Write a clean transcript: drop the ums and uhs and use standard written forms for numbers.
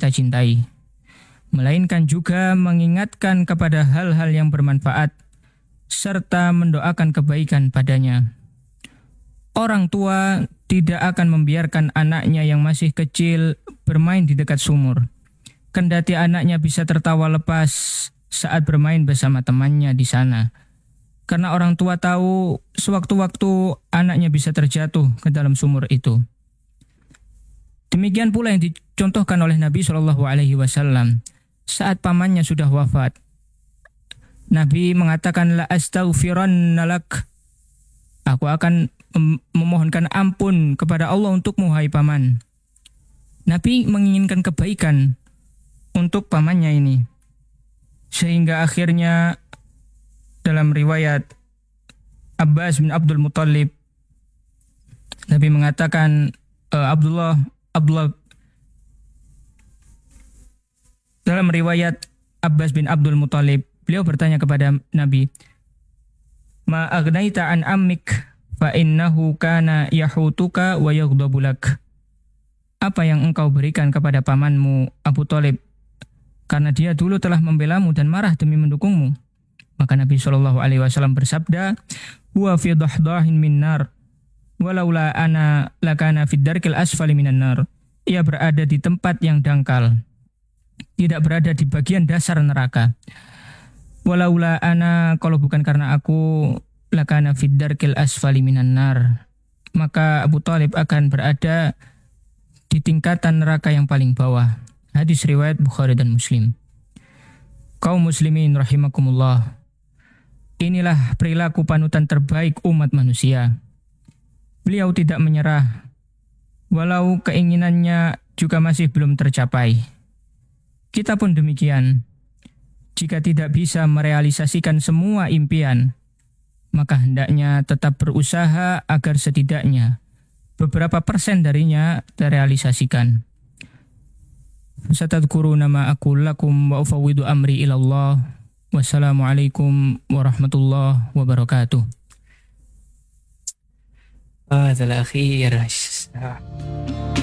kita cintai, melainkan juga mengingatkan kepada hal-hal yang bermanfaat serta mendoakan kebaikan padanya. Orang tua tidak akan membiarkan anaknya yang masih kecil bermain di dekat sumur, kendati anaknya bisa tertawa lepas saat bermain bersama temannya di sana. Karena orang tua tahu sewaktu-waktu anaknya bisa terjatuh ke dalam sumur itu. Demikian pula yang dicontohkan oleh Nabi SAW saat pamannya sudah wafat. Nabi mengatakan, la astaghfiranna lak. Aku akan memohonkan ampun kepada Allah untukmu, hai paman. Nabi menginginkan kebaikan untuk pamannya ini. Sehingga akhirnya dalam riwayat Abbas bin Abdul Muttalib, Nabi mengatakan, Abdullah dalam riwayat Abbas bin Abdul Muttalib, beliau bertanya kepada Nabi, ma agnaita an ammik fa innahu kana yahutuka wa yaghdabu lak. Apa yang engkau berikan kepada pamanmu Abu Thalib, karena dia dulu telah membelamu dan marah demi mendukungmu. Maka Nabi SAW bersabda, huwa fi dahdahin min nar walaula ana lakana fid darkil asfali minan nar. Ia berada di tempat yang dangkal, tidak berada di bagian dasar neraka. Walaula ana, kalau bukan karena aku, lakana fid darkil asfali minan nar. Maka Abu Thalib akan berada di tingkatan neraka yang paling bawah. Hadis riwayat Bukhari dan Muslim. Kaum muslimin rahimakumullah. Inilah perilaku panutan terbaik umat manusia. Beliau tidak menyerah, walau keinginannya juga masih belum tercapai. Kita pun demikian. Jika tidak bisa merealisasikan semua impian, maka hendaknya tetap berusaha agar setidaknya beberapa persen darinya terrealisasikan. Satadkuruna ma aqul lakum wa ufawwidu amri ilallah. Wassalamualaikum warahmatullahi wabarakatuh. هذا الأخير